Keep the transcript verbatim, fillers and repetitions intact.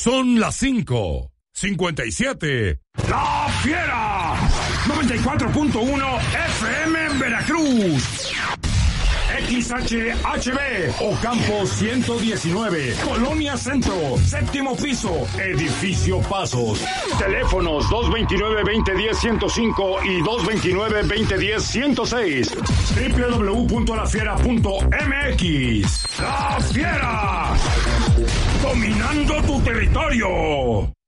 Son las cinco, cincuenta y siete. ¡La Fiera! noventa y cuatro punto uno F M en Veracruz. X H H B, Ocampo ciento diecinueve, Colonia Centro, séptimo piso, Edificio Pasos. Teléfonos dos veintinueve, veinte diez, ciento cinco y dos veintinueve, veinte diez, ciento seis. doble u doble u doble u punto la fiera punto m x. ¡La Fiera! Dominando tu territorio.